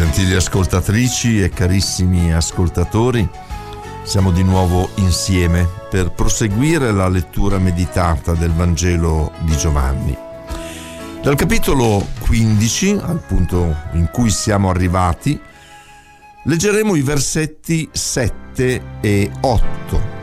Gentili ascoltatrici e carissimi ascoltatori, siamo di nuovo insieme per proseguire la lettura meditata del Vangelo di Giovanni. Dal capitolo 15, al punto in cui siamo arrivati, leggeremo i versetti 7 e 8.